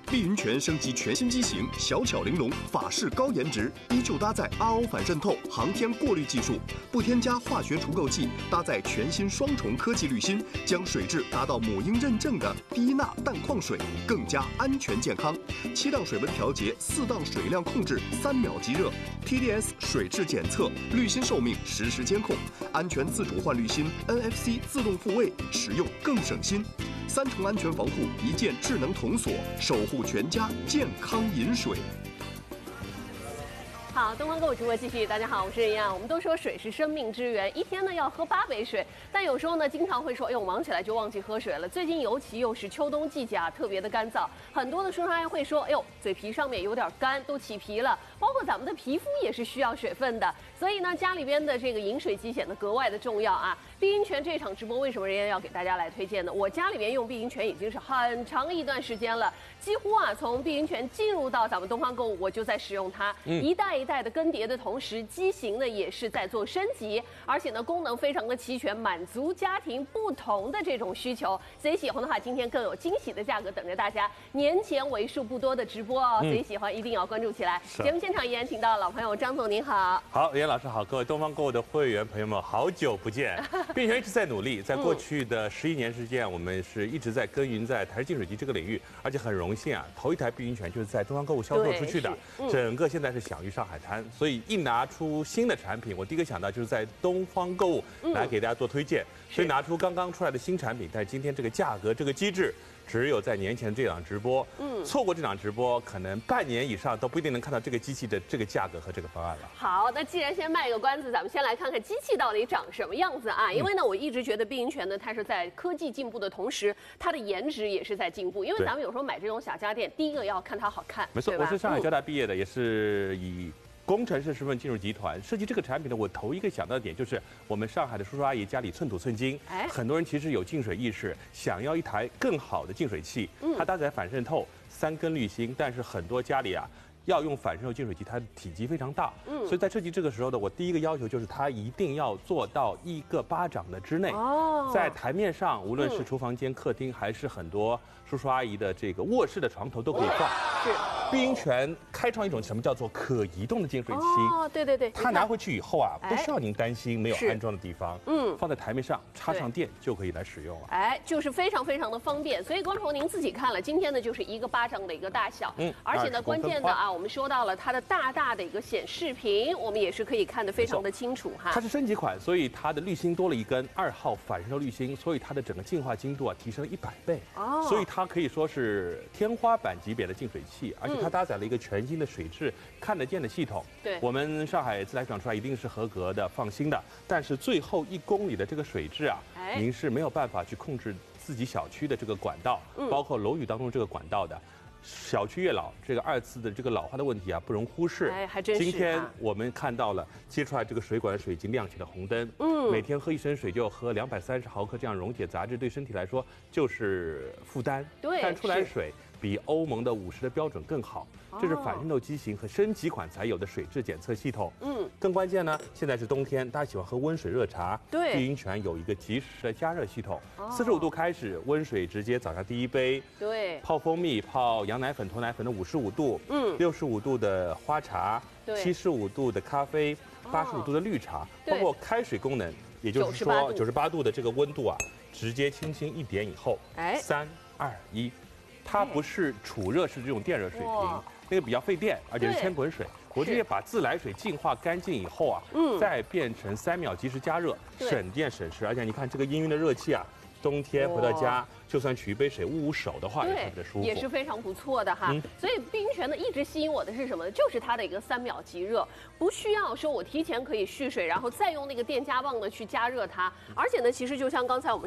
碧云泉升级全新机型，小巧玲珑，法式高颜值，依旧搭载 RO 反渗透、航天过滤技术，不添加化学除垢剂，搭载全新双重科技滤芯，将水质达到母婴认证的低钠淡矿水，更加安全健康。7档水温调节，4档水量控制，3秒即热 ，TDS 水质检测，滤芯寿命实时监控，安全自主换滤芯 ，NFC 自动复位，使用更省心。3重安全防护，一键智能童锁，守护全家健康饮水。 好，东方购物直播继续。大家好，我是任洋。我们都说水是生命之源，一天呢要喝8杯水，但有时候呢经常会说，哎呦，忙起来就忘记喝水了。最近尤其又是秋冬季节啊，特别的干燥，很多的叔叔阿姨会说，哎呦，嘴皮上面有点干，都起皮了。包括咱们的皮肤也是需要水分的，所以呢，家里边的这个饮水机显得格外的重要啊。碧云泉这场直播为什么人家要给大家来推荐呢？我家里面用碧云泉已经是很长一段时间了，几乎啊从碧云泉进入到咱们东方购物，我就在使用它，一代一代的更迭的同时，机型呢也是在做升级，而且呢功能非常的齐全，满足家庭不同的这种需求。谁喜欢的话，今天更有惊喜的价格等着大家。年前为数不多的直播哦，谁喜欢一定要关注起来。节目现场依然请到老朋友张总，您好。 好，严老师好，各位东方购物的会员朋友们，好久不见。碧云泉一直在努力，在过去的11年时间，我们是一直在耕耘在台式净水机这个领域，而且很荣幸啊，头一台碧云泉就是在东方购物销售出去的，整个现在是享誉上海滩。所以一拿出新的产品，我第一个想到就是在东方购物来给大家做推荐。所以拿出刚刚出来的新产品，但是今天这个价格这个机制，只有在年前这档直播，错过这档直播，可能半年以上都不一定能看到这个机器的这个价格和这个方案了。 好，那既然先卖个关子，咱们先来看看机器到底长什么样子啊？因为呢，我一直觉得碧云泉呢，它是在科技进步的同时，它的颜值也是在进步。因为咱们有时候买这种小家电，第一个要看它好看， 没错，我是上海交大毕业的，也是以工程师身份进入集团设计这个产品呢，我头一个想到的点就是我们上海的叔叔阿姨家里寸土寸金，很多人其实有净水意识，想要一台更好的净水器，它搭载反渗透3根滤芯，但是很多家里啊要用反渗透净水器，它的体积非常大，所以在设计这个时候呢，我第一个要求就是它一定要做到1个巴掌的之内，在台面上，无论是厨房间、客厅，还是很多叔叔阿姨的这个卧室的床头都可以放。是。碧云泉开创一种什么叫做可移动的净水器？ 对对对， 它拿回去以后啊，不需要您担心没有安装的地方，放在台面上插上电就可以来使用了。 就是非常非常的方便。所以观众朋友您自己看了，今天呢就是1个巴掌的一个大小，而且呢关键的啊，我们说到了它的大的一个显示屏，我们也是可以看得非常的清楚哈。 它是升级款，所以它的滤芯多了1根2号反渗透滤芯，所以它的整个净化精度啊提升了100倍，所以它可以说是天花板级别的净水器，而且它搭载了一个全新的水质看得见的系统。对，我们上海自来水厂出来一定是合格的、放心的。但是最后1公里的这个水质啊，您是没有办法去控制自己小区的这个管道，包括楼宇当中这个管道的。小区越老，这个2次的这个老化的问题啊，不容忽视。 还真是。 今天我们看到了接出来这个水管的水已经亮起了红灯。每天喝1升水就喝230毫克，这样溶解杂质，对身体来说就是负担。对，但出来水比欧盟的50的标准更好。这是反渗透机型和升级款才有的水质检测系统。更关键呢，现在是冬天，大家喜欢喝温水热茶。对，碧云泉有一个即时的加热系统，45度开始，温水直接早上第1杯。对，泡蜂蜜、泡羊奶粉、脱奶粉的55度，65度的花茶，75度的咖啡，85度的绿茶，包括开水功能，也就是说98度的这个温度啊，直接轻轻一点以后，3、2、1，它不是储热式这种电热水瓶。那个比较费电，而且是千滚水。我直接把自来水净化干净以后啊，再变成3秒即时加热，省电省时。而且你看这个氤氲的热气啊，冬天回到家，就算取一杯水捂捂手的话，也特别的舒服， 也是非常不错的哈。所以碧云泉呢，一直吸引我的是什么呢？就是它的一个3秒即热，不需要说我提前可以蓄水，然后再用那个电加棒呢去加热它。而且呢，其实就像刚才我们